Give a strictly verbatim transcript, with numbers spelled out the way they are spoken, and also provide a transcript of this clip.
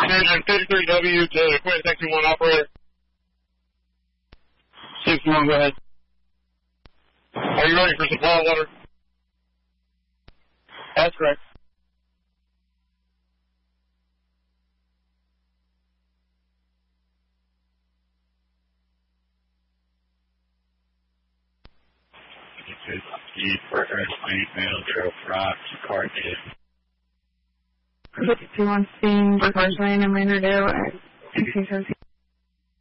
And fifty-three W to Quinn Taxi one operator. sixty-one, go ahead. Are you ready for supply water? That's correct. East Burger, Middle Trail, Rocks, Cartier. fifty-two on scene, Burgers Lane and Landerdale at sixteen seventeen.